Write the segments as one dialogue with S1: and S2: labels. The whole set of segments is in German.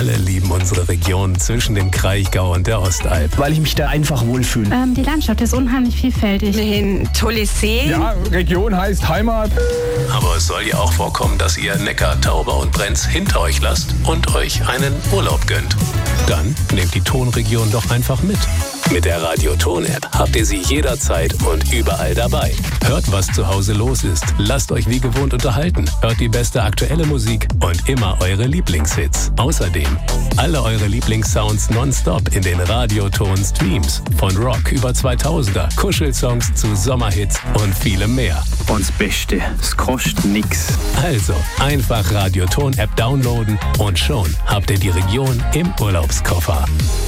S1: alle lieben unsere Region zwischen dem Kraichgau und der Ostalb.
S2: Weil ich mich da einfach wohlfühle.
S3: Die Landschaft ist unheimlich vielfältig.
S4: Ein tolles See.
S2: Ja, Region heißt Heimat.
S1: Aber es soll ja auch vorkommen, dass ihr Neckar, Tauber und Brenz hinter euch lasst und euch einen Urlaub gönnt. Dann nehmt die Tonregion doch einfach mit. Mit der Radio-Ton-App habt ihr sie jederzeit und überall dabei. Hört, was zu Hause los ist. Lasst euch wie gewohnt unterhalten. Hört die beste aktuelle Musik und immer eure Lieblingshits. Außerdem alle eure Lieblingssounds nonstop in den Radio-Ton-Streams. Von Rock über 2000er, Kuschelsongs zu Sommerhits und vielem mehr.
S2: Und das Beste, es kostet nix.
S1: Also einfach Radio-Ton-App downloaden und schon habt ihr die Region im Urlaubskoffer.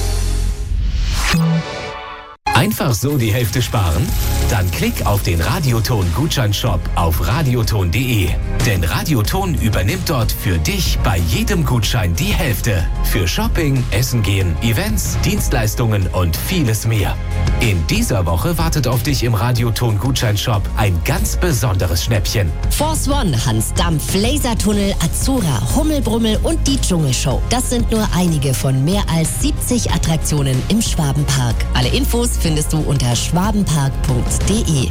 S5: Einfach so die Hälfte sparen? Dann klick auf den Radioton-Gutscheinshop auf radioton.de. Denn Radioton übernimmt dort für dich bei jedem Gutschein die Hälfte. Für Shopping, Essen gehen, Events, Dienstleistungen und vieles mehr. In dieser Woche wartet auf dich im Radioton-Gutscheinshop ein ganz besonderes Schnäppchen.
S6: Force One, Hans Dampf, Lasertunnel, Azura, Hummelbrummel und die Dschungelshow. Das sind nur einige von mehr als 70 Attraktionen im Schwabenpark. Alle Infos findest du unter schwabenpark.de.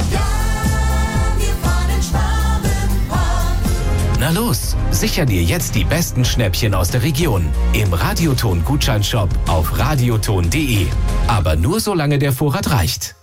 S5: Na los, sicher dir jetzt die besten Schnäppchen aus der Region im Radioton-Gutscheinshop auf radioton.de. Aber nur solange der Vorrat reicht.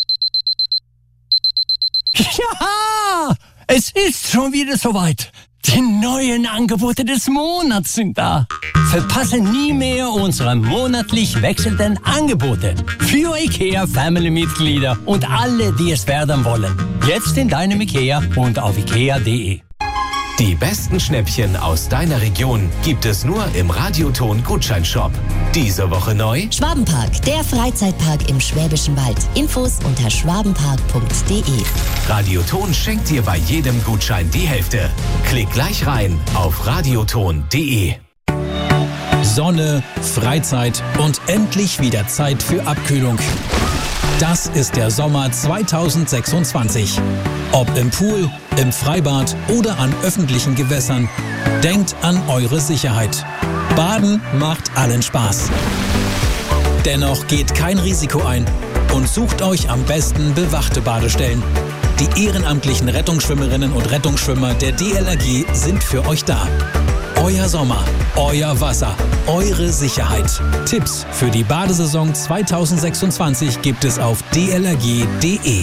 S7: Ja, es ist schon wieder soweit. Die neuen Angebote des Monats sind da. Verpasse nie mehr unsere monatlich wechselnden Angebote für IKEA Family-Mitglieder und alle, die es werden wollen. Jetzt in deinem IKEA und auf ikea.de.
S5: Die besten Schnäppchen aus deiner Region gibt es nur im Radioton-Gutscheinshop. Diese Woche neu:
S6: Schwabenpark, der Freizeitpark im Schwäbischen Wald. Infos unter schwabenpark.de.
S5: Radioton schenkt dir bei jedem Gutschein die Hälfte. Klick gleich rein auf radioton.de.
S8: Sonne, Freizeit und endlich wieder Zeit für Abkühlung. Das ist der Sommer 2026. Ob im Pool, im Freibad oder an öffentlichen Gewässern, denkt an eure Sicherheit. Baden macht allen Spaß. Dennoch geht kein Risiko ein und sucht euch am besten bewachte Badestellen. Die ehrenamtlichen Rettungsschwimmerinnen und Rettungsschwimmer der DLRG sind für euch da. Euer Sommer, euer Wasser, eure Sicherheit. Tipps für die Badesaison 2026 gibt es auf dlrg.de.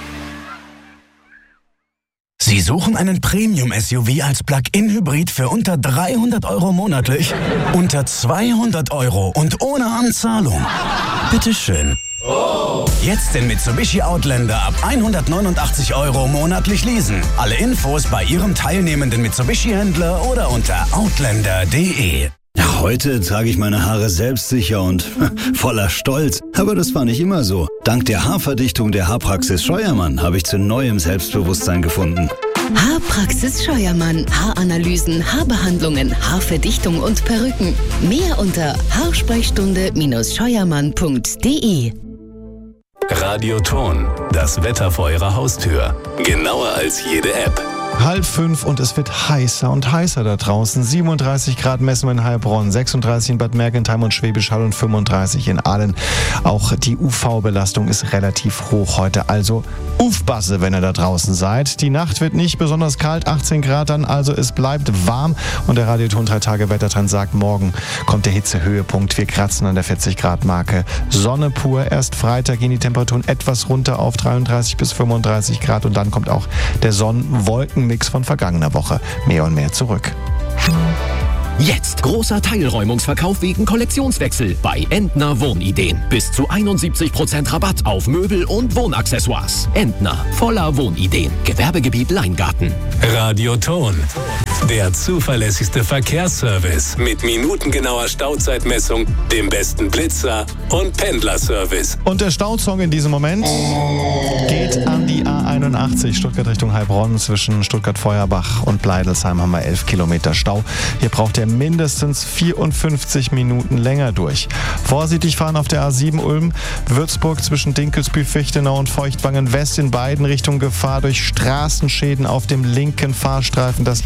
S9: Sie suchen einen Premium-SUV als Plug-in-Hybrid für unter 300 € monatlich, unter 200 € und ohne Anzahlung. Bitteschön. Jetzt den Mitsubishi Outlander ab 189 € monatlich leasen. Alle Infos bei Ihrem teilnehmenden Mitsubishi-Händler oder unter outlander.de.
S10: Ja, heute trage ich meine Haare selbstsicher und voller Stolz. Aber das war nicht immer so. Dank der Haarverdichtung der Haarpraxis Scheuermann habe ich zu neuem Selbstbewusstsein gefunden.
S11: Haarpraxis Scheuermann. Haaranalysen, Haarbehandlungen, Haarverdichtung und Perücken. Mehr unter haarsprechstunde-scheuermann.de.
S1: Radioton, das Wetter vor eurer Haustür. Genauer als jede App.
S12: 4:30 und es wird heißer und heißer da draußen. 37 Grad messen wir in Heilbronn, 36 in Bad Mergentheim und Schwäbisch Hall und 35 in Aalen. Auch die UV-Belastung ist relativ hoch heute, also aufpasse, wenn ihr da draußen seid. Die Nacht wird nicht besonders kalt, 18 Grad dann, also es bleibt warm und der Radioton 3-Tage-Wettertrend sagt, morgen kommt der Hitzehöhepunkt. Wir kratzen an der 40-Grad-Marke. Sonne pur, erst Freitag gehen die Temperaturen etwas runter auf 33 bis 35 Grad und dann kommt auch der Sonnen-Wolken-Mix von vergangener Woche mehr und mehr zurück.
S13: Jetzt großer Teilräumungsverkauf wegen Kollektionswechsel bei Entner Wohnideen. Bis zu 71% Rabatt auf Möbel und Wohnaccessoires. Entner, voller Wohnideen. Gewerbegebiet Leingarten.
S1: Radioton, der zuverlässigste Verkehrsservice mit minutengenauer Stauzeitmessung, dem besten Blitzer und Pendlerservice.
S12: Und der Stausong in diesem Moment geht an die A81 Stuttgart Richtung Heilbronn. Zwischen Stuttgart-Feuerbach und Bleidelsheim haben wir 11 Kilometer Stau. Hier braucht ihr mindestens 54 Minuten länger durch. Vorsichtig fahren auf der A7 Ulm, Würzburg zwischen Dinkelsbühl, Fichtenau und Feuchtwangen West in beiden Richtungen Gefahr durch Straßenschäden auf dem linken Fahrstreifen. Das liegt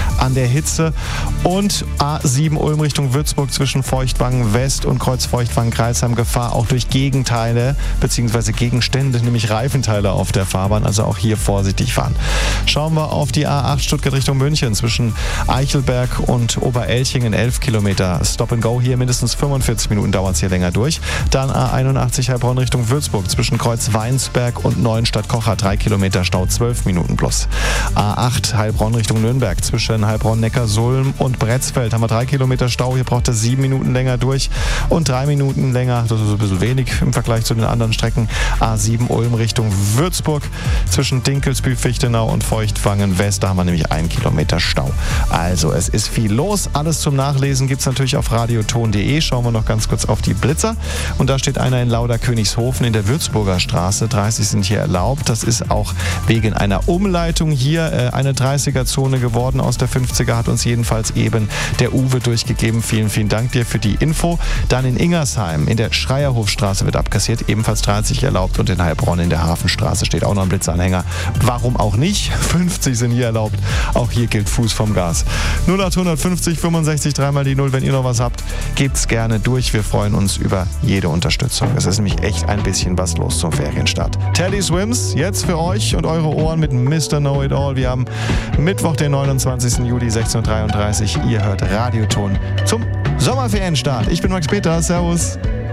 S12: an der Hitze. Und A7 Ulm Richtung Würzburg zwischen Feuchtwangen West und Kreuz Feuchtwangen-Kreilsheim Gefahr auch durch Gegenteile bzw. Gegenstände, nämlich Reifenteile auf der Fahrbahn. Also auch hier vorsichtig fahren. Schauen wir auf die A8 Stuttgart Richtung München zwischen Eichelberg und Oberelchingen 11 Kilometer. Stop and Go hier, mindestens 45 Minuten dauert es hier länger durch. Dann A81 Heilbronn Richtung Würzburg zwischen Kreuz Weinsberg und Neuenstadt-Kocher 3 Kilometer Stau 12 Minuten plus. A8 Heilbronn Richtung Nürnberg zwischen Heilbronn-Neckarsulm und Bretzfeld haben wir 3 Kilometer Stau. Hier braucht es 7 Minuten länger durch und 3 Minuten länger, das ist ein bisschen wenig im Vergleich zu den anderen Strecken. A7 Ulm Richtung Würzburg zwischen Dinkelsbühl-Fichtenau und Feuchtwangen West, da haben wir nämlich 1 Kilometer Stau. Also es ist viel los. Alles zum Nachlesen gibt es natürlich auf radioton.de. Schauen wir noch ganz kurz auf die Blitzer. Und da steht einer in Lauder-Königshofen in der Würzburger Straße. 30 sind hier erlaubt. Das ist auch wegen einer Umleitung hier eine 30er-Zone geworden. Aus der 50er hat uns jedenfalls eben der Uwe durchgegeben. Vielen, vielen Dank dir für die Info. Dann in Ingersheim in der Schreierhofstraße wird abkassiert. Ebenfalls 30 erlaubt. Und in Heilbronn in der Hafenstraße steht auch noch ein Blitzanhänger. Warum auch nicht? 50 sind hier erlaubt. Auch hier gilt Fuß vom Gas. 0850 65 3 die 0. Wenn ihr noch was habt, gebt's gerne durch. Wir freuen uns über jede Unterstützung. Es ist nämlich echt ein bisschen was los zum Ferienstart. Teddy Swims, jetzt für euch und eure Ohren mit Mr. Know-It-All. Wir haben Mittwoch, den 29. Juli, 16:33 Uhr. Ihr hört Radioton zum Sommerferienstart. Ich bin Max Peter. Servus.